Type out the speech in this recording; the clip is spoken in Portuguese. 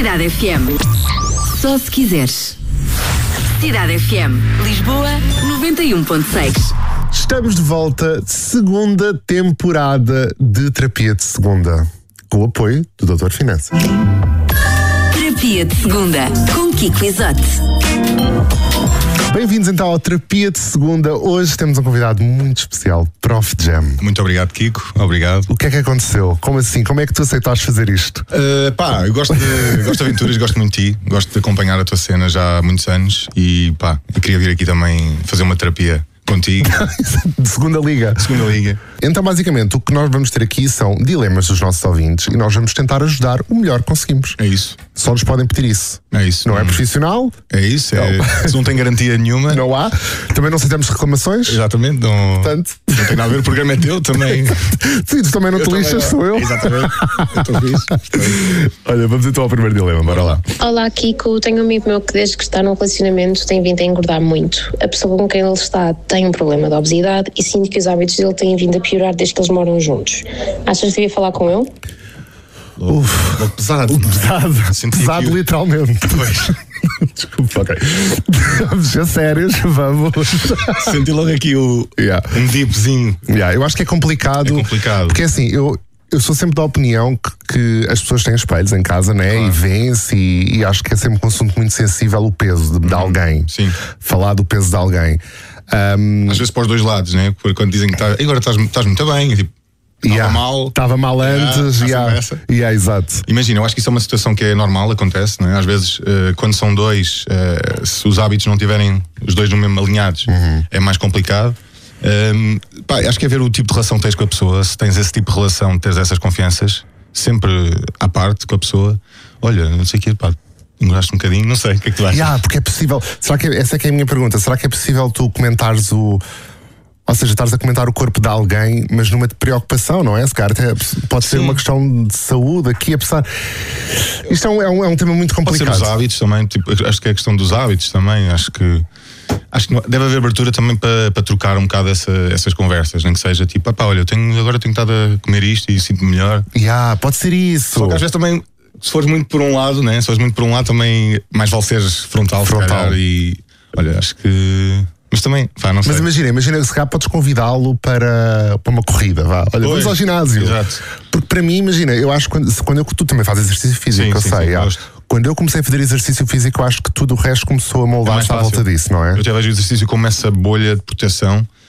Cidade FM. Só se quiseres. Cidade FM. Lisboa 91.6. Estamos de volta, segunda temporada de Terapia de Segunda, com o apoio do Dr. Finanças. Terapia de Segunda, com Kiko Isote. Bem-vindos então ao Terapia de Segunda. Hoje temos um convidado muito especial, Prof. Jam. Muito obrigado, Kiko. Obrigado. O que é que aconteceu? Como assim? Como é que tu aceitaste fazer isto? Eu gosto de aventuras, gosto muito de ti, gosto de acompanhar a tua cena já há muitos anos e eu queria vir aqui também fazer uma terapia contigo. De segunda liga. Segunda liga. Então, basicamente, o que nós vamos ter aqui são dilemas dos nossos ouvintes e nós vamos tentar ajudar o melhor que conseguimos. É isso. Só nos podem pedir isso. É isso. Não é profissional? É isso. Se não tem garantia nenhuma. Não há. Também não aceitamos reclamações. Exatamente. Portanto, não tem nada a ver, o programa é teu também. Sim, tu também não te lixas, sou eu. Exatamente. Eu estou fixe. Olha, vamos então ao primeiro dilema, bora lá. Olá, Kiko. Tenho um amigo meu que desde que está num relacionamento tem vindo a engordar muito. A pessoa com quem ele está tem um problema de obesidade e sinto que os hábitos dele têm vindo a piorar desde que eles moram juntos. Achas que devia falar com ele? Pesado. Pesado literalmente. Pois. Desculpa, ok. Vamos ser sérios, vamos. Senti logo aqui um dipzinho. Eu acho que é complicado. É complicado. Porque assim, eu sou sempre da opinião que as pessoas têm espelhos em casa, né? Claro. E veem-se e acho que é sempre um assunto muito sensível o peso de alguém. Sim. Falar do peso de alguém. Às vezes para os dois lados, né? Porque quando dizem que agora estás muito bem, tipo, estava mal antes, exato. Imagina, eu acho que isso é uma situação que é normal, acontece, não é? Às vezes, quando são dois, se os hábitos não estiverem os dois no mesmo alinhados, é mais complicado. Acho que é ver o tipo de relação que tens com a pessoa. Se tens esse tipo de relação, tens essas confianças, sempre à parte com a pessoa. Olha, não sei o que, engordaste um bocadinho, não sei, o que é que tu achas? Porque é possível, essa é que é a minha pergunta, será que é possível tu comentares ou seja, estares a comentar o corpo de alguém, mas numa preocupação, não é? Se calhar até pode ser uma questão de saúde aqui, apesar. Isto é um tema muito complicado. Pode ser os hábitos também, acho que é a questão dos hábitos também, acho que deve haver abertura também para trocar um bocado essas conversas, nem que seja tipo, olha, agora tenho estado a comer isto e sinto-me melhor. Pode ser isso. Só que às vezes também, se fores muito por um lado, né? Se fores muito por um lado, também mais vale seres frontal. E olha, acho que. Mas também, não sei. Mas imagina, se calhar podes convidá-lo para uma corrida, vá. Olha, vamos ao ginásio. Exato. Porque para mim, imagina, eu acho que quando tu também fazes exercício físico, sim, quando eu comecei a fazer exercício físico, eu acho que tudo o resto começou a moldar-se à volta disso, não é? Eu já vejo o exercício como essa bolha de proteção